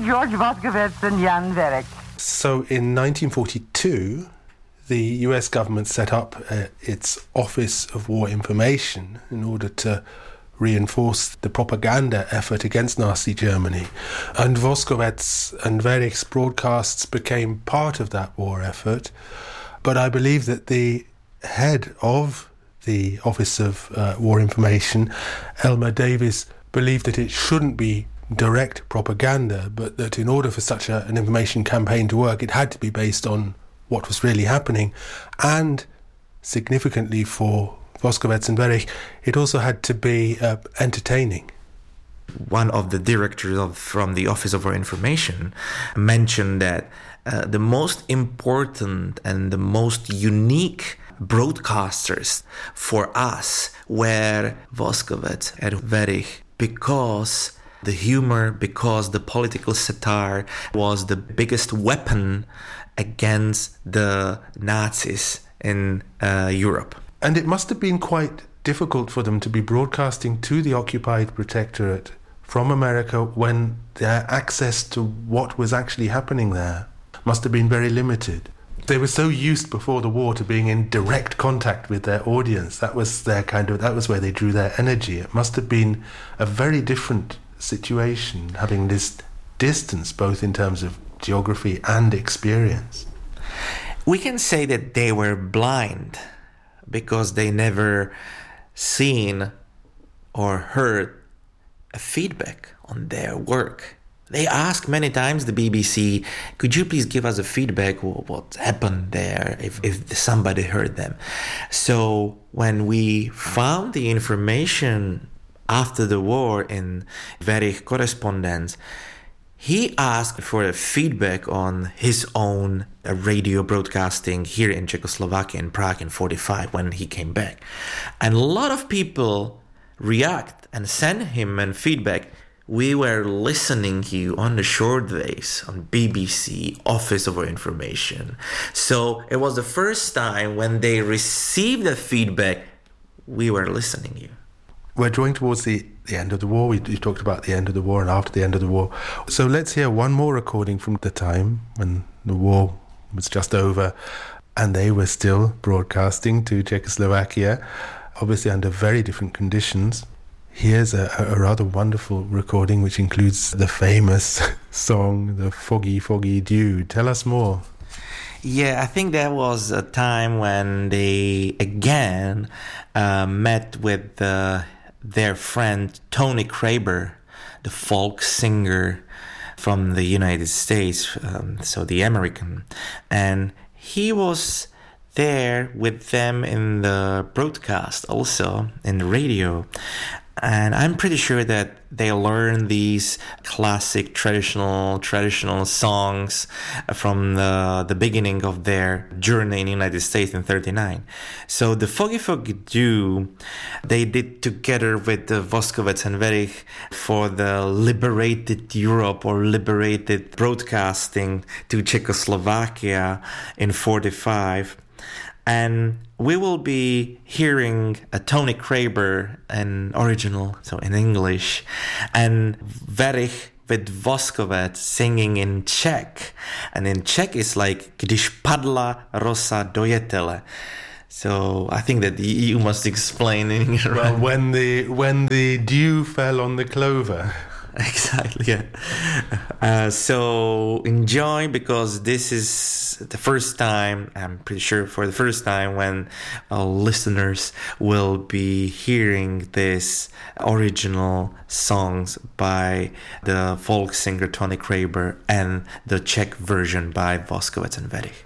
George Voskovets and Jan Werich. So in 1942, the US government set up its Office of War Information in order to reinforce the propaganda effort against Nazi Germany. And Voskovets and Werich's broadcasts became part of that war effort. But I believe that the head of the Office of War Information, Elmer Davis, believed that it shouldn't be direct propaganda, but that in order for such an information campaign to work, it had to be based on what was really happening. And significantly for Voskovets and Werich, it also had to be entertaining. One of the directors from the Office of War Information mentioned that the most important and the most unique broadcasters for us were Voskovets and Werich, because the humor, because the political satire was the biggest weapon against the Nazis in Europe. And it must have been quite difficult for them to be broadcasting to the occupied protectorate from America when their access to what was actually happening there must have been very limited. They were so used before the war to being in direct contact with their audience. That was where they drew their energy. It must have been a very different situation, having this distance both in terms of geography and experience. We can say that they were blind because they never seen or heard a feedback on their work. They asked many times the BBC, could you please give us a feedback what happened there if somebody heard them. So when we found the information after the war in Werich correspondence, he asked for a feedback on his own radio broadcasting here in Czechoslovakia, in Prague in 1945 when he came back. And a lot of people react and send him a feedback. We were listening to you on the shortwaves on BBC, Office of War Information. So it was the first time when they received the feedback, we were listening to you. We're drawing towards the end of the war. We talked about the end of the war and after the end of the war. So let's hear one more recording from the time when the war was just over and they were still broadcasting to Czechoslovakia, obviously under very different conditions. Here's a rather wonderful recording which includes the famous song, The Foggy, Foggy Dew. Tell us more. Yeah, I think that was a time when they again met with their friend Tony Kraber, the folk singer from the United States, so the American. And he was there with them in the broadcast, also in the radio. And I'm pretty sure that they learned these classic traditional songs from the beginning of their journey in the United States in 1939. So the Foggy Foggy Dew, they did together with the Voskovets and Werich for the liberated Europe or liberated broadcasting to Czechoslovakia in 1945. And we will be hearing a Tony Kraber, an original, so in English, and Werich with Voskovets singing in Czech. And in Czech it's like Když padla rosa do jetele. So I think that you must explain in English. Well, when the dew fell on the clover. Exactly, yeah. So enjoy, because this is the first time, I'm pretty sure for the first time, when our listeners will be hearing this original songs by the folk singer Tony Kraber and the Czech version by Voskovets and Werich.